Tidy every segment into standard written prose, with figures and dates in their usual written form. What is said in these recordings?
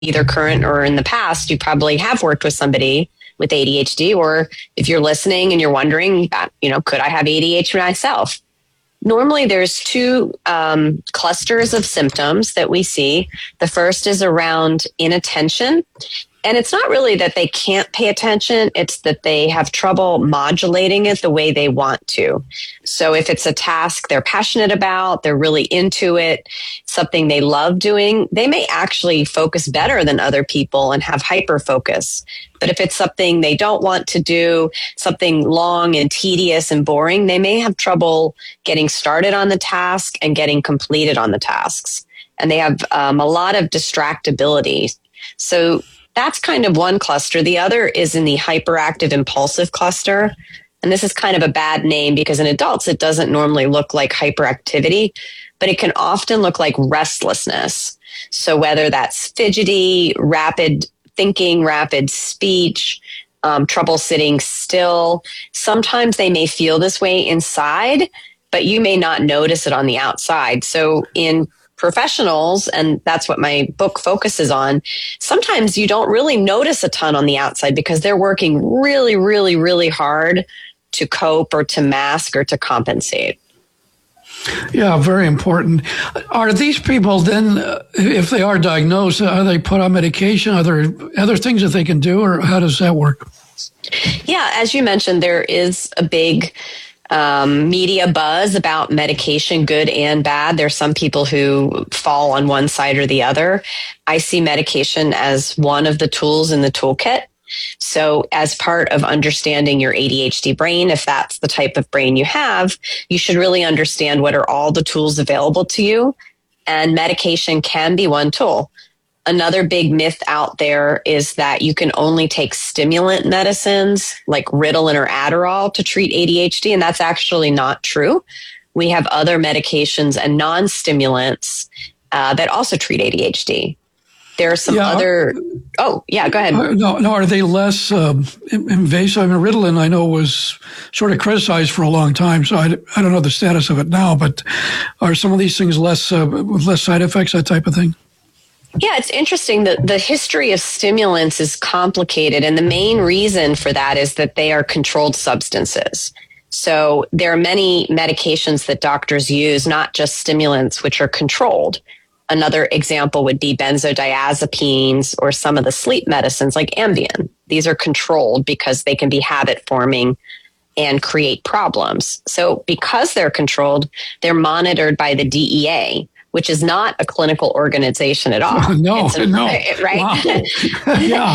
either current or in the past, you probably have worked with somebody with ADHD, or if you're listening and you're wondering, could I have ADHD myself? Normally, there's two clusters of symptoms that we see. The first is around inattention. And it's not really that they can't pay attention. It's that they have trouble modulating it the way they want to. So if it's a task they're passionate about, they're really into it, something they love doing, they may actually focus better than other people and have hyper focus. But if it's something they don't want to do, something long and tedious and boring, they may have trouble getting started on the task and getting completed on the tasks. And they have a lot of distractibility. So that's kind of one cluster. The other is in the hyperactive impulsive cluster. And this is kind of a bad name because in adults, it doesn't normally look like hyperactivity, but it can often look like restlessness. So whether that's fidgety, rapid thinking, rapid speech, trouble sitting still, sometimes they may feel this way inside, but you may not notice it on the outside. So in professionals, and that's what my book focuses on, sometimes you don't really notice a ton on the outside because they're working really, really, really hard to cope or to mask or to compensate. Yeah, very important. Are these people then, if they are diagnosed, are they put on medication? Are there other things that they can do, or how does that work? Yeah, as you mentioned, there is a big media buzz about medication, good and bad. There's some people who fall on one side or the other. I see medication as one of the tools in the toolkit. So as part of understanding your ADHD brain, if that's the type of brain you have, you should really understand what are all the tools available to you. And medication can be one tool. Another big myth out there is that you can only take stimulant medicines like Ritalin or Adderall to treat ADHD, and that's actually not true. We have other medications and non-stimulants that also treat ADHD. There are some other... Oh, yeah, go ahead. No, are they less invasive? I mean, Ritalin, I know, was sort of criticized for a long time, so I don't know the status of it now, but are some of these things less with less side effects, that type of thing? Yeah, it's interesting that the history of stimulants is complicated, and the main reason for that is that they are controlled substances. So there are many medications that doctors use, not just stimulants, which are controlled. Another example would be benzodiazepines or some of the sleep medicines like Ambien. These are controlled because they can be habit forming and create problems. So because they're controlled, they're monitored by the DEA, which is not a clinical organization at all. No. Right? Wow. Yeah.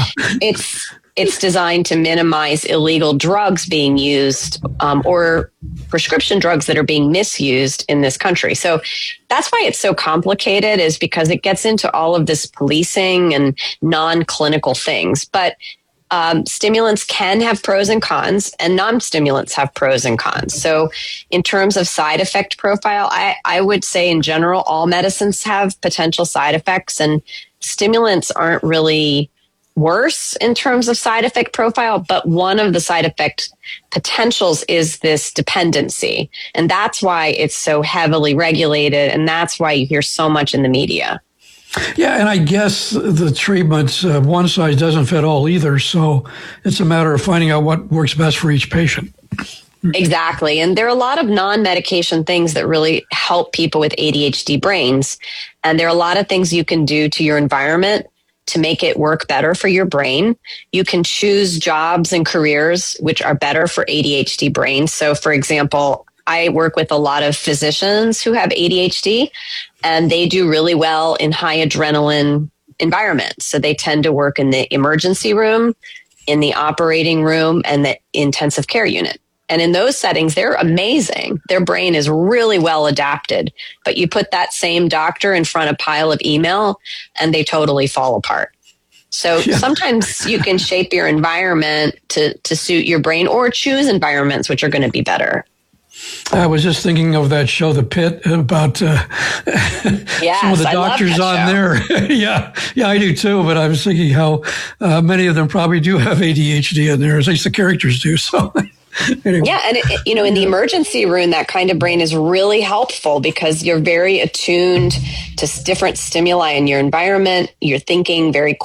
It's designed to minimize illegal drugs being used or prescription drugs that are being misused in this country. So that's why it's so complicated, is because it gets into all of this policing and non-clinical things. But stimulants can have pros and cons, and non-stimulants have pros and cons. So in terms of side effect profile, I would say in general, all medicines have potential side effects, and stimulants aren't really worse in terms of side effect profile, but one of the side effect potentials is this dependency. And that's why it's so heavily regulated, and that's why you hear so much in the media. Yeah, and I guess the treatments, one size doesn't fit all either, so it's a matter of finding out what works best for each patient. Exactly. And there are a lot of non-medication things that really help people with ADHD brains. And there are a lot of things you can do to your environment to make it work better for your brain. You can choose jobs and careers which are better for ADHD brains. So, for example, I work with a lot of physicians who have ADHD, and they do really well in high adrenaline environments. So they tend to work in the emergency room, in the operating room, and the intensive care unit. And in those settings, they're amazing. Their brain is really well adapted. But you put that same doctor in front of a pile of email, and they totally fall apart. So sometimes you can shape your environment to suit your brain, or choose environments which are going to be better. I was just thinking of that show, The Pit, about some of the doctors on there. Yeah, I do too. But I was thinking how many of them probably do have ADHD in there, at least the characters do. So Anyway. Yeah. And, in the emergency room, that kind of brain is really helpful because you're very attuned to different stimuli in your environment. You're thinking very